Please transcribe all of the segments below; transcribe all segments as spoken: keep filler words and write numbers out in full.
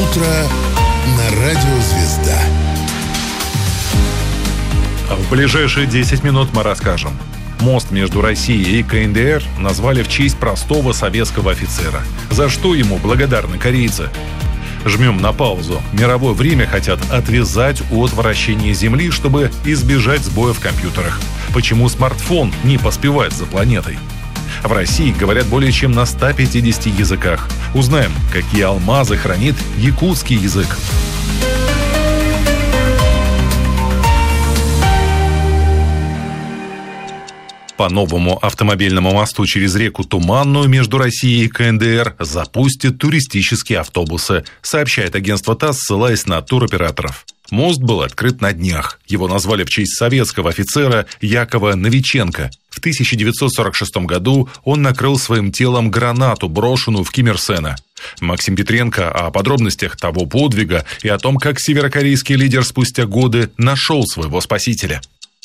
утро на радио «Звезда». В ближайшие десять минут мы расскажем. Мост между Россией и ка эн дэ эр назвали в честь простого советского офицера. За что ему благодарны корейцы? Жмем на паузу. Мировое время хотят отвязать от вращения Земли, чтобы избежать сбоя в компьютерах. Почему смартфон не поспевает за планетой? В России говорят более чем на ста пятидесяти языках. Узнаем, какие алмазы хранит якутский язык. По новому автомобильному мосту через реку Туманную между Россией и ка эн дэ эр запустят туристические автобусы, сообщает агентство ТАСС, ссылаясь на туроператоров. Мост был открыт на днях. Его назвали в честь советского офицера Якова Новиченко. В тысяча девятьсот сорок шестом году он накрыл своим телом гранату, брошенную в Ким Ир Сена. Максим Петренко о подробностях того подвига и о том, как северокорейский лидер спустя годы нашел своего спасителя.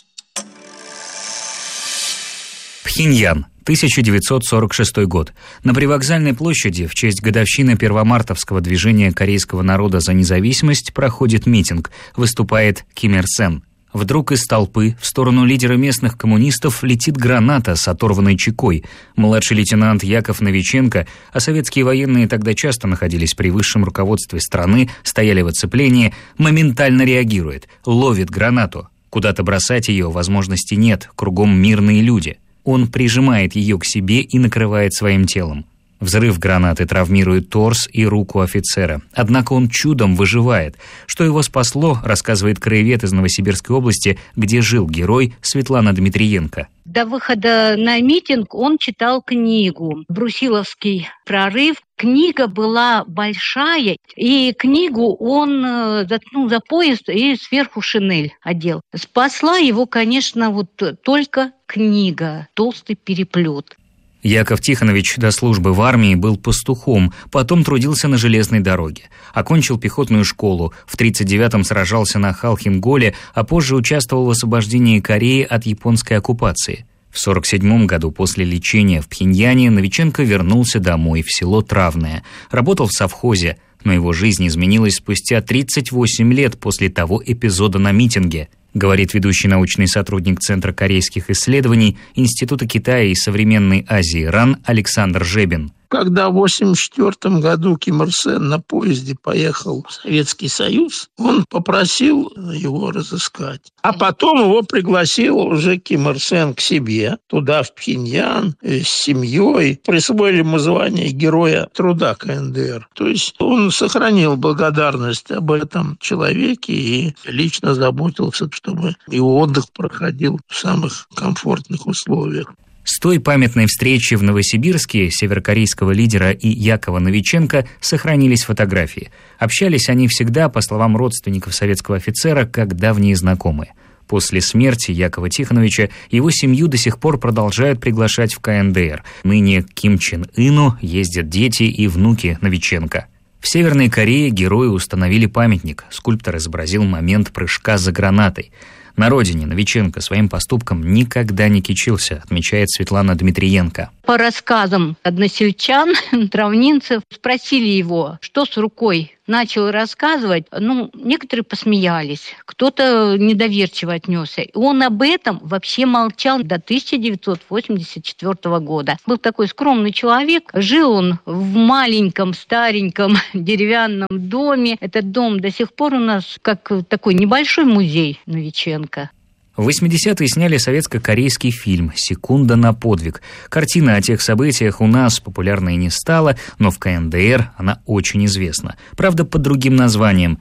Пхеньян, тысяча девятьсот сорок шестой год. На привокзальной площади в честь годовщины первомартовского движения корейского народа за независимость проходит митинг. Выступает Ким Ир Сен. Вдруг из толпы в сторону лидера местных коммунистов летит граната с оторванной чекой. Младший лейтенант Яков Новиченко, а советские военные тогда часто находились при высшем руководстве страны, стояли в оцеплении, моментально реагирует, ловит гранату. Куда-то бросать ее возможности нет, кругом мирные люди. Он прижимает ее к себе и накрывает своим телом. Взрыв гранаты травмирует торс и руку офицера. Однако он чудом выживает. Что его спасло, рассказывает краевед из Новосибирской области, где жил герой, Светлана Дмитриенко. До выхода на митинг он читал книгу «Брусиловский прорыв». Книга была большая, и книгу он заткнул за пояс и сверху шинель одел. Спасла его, конечно, вот только книга, толстый переплет. Яков Тихонович до службы в армии был пастухом, потом трудился на железной дороге. Окончил пехотную школу, в тридцать девятом сражался на Халхин-Голе, а позже участвовал в освобождении Кореи от японской оккупации. В сорок седьмом году после лечения в Пхеньяне Новиченко вернулся домой в село Травное. Работал в совхозе, но его жизнь изменилась спустя тридцать восемь лет после того эпизода на митинге, говорит ведущий научный сотрудник Центра корейских исследований Института Китая и современной Азии РАН Александр Жебин. Когда в восемьдесят четвёртом году Ким Ир Сен на поезде поехал в Советский Союз, он попросил его разыскать. А потом его пригласил уже Ким Ир Сен к себе, туда, в Пхеньян, с семьей. Присвоили ему звание Героя труда ка эн дэ эр. То есть он сохранил благодарность об этом человеке и лично заботился, чтобы его отдых проходил в самых комфортных условиях. С той памятной встречи в Новосибирске северокорейского лидера и Якова Новиченко сохранились фотографии. Общались они всегда, по словам родственников советского офицера, как давние знакомые. После смерти Якова Тихоновича его семью до сих пор продолжают приглашать в ка эн дэ эр. Ныне к Ким Чен Ыну ездят дети и внуки Новиченко. В Северной Корее герою установили памятник. Скульптор изобразил момент прыжка за гранатой. На родине Новиченко своим поступком никогда не кичился, отмечает Светлана Дмитриенко. По рассказам односельчан, травнинцев, спросили его, что с рукой. Начал рассказывать, ну, некоторые посмеялись, кто-то недоверчиво отнесся. И он об этом вообще молчал до тысяча девятьсот восемьдесят четвёртого года. Был такой скромный человек, жил он в маленьком, стареньком деревянном доме. Этот дом до сих пор у нас как такой небольшой музей Новиченко. В восьмидесятые сняли советско-корейский фильм «Секунда на подвиг». Картина о тех событиях у нас популярной не стала, но в ка эн дэ эр она очень известна. Правда, под другим названием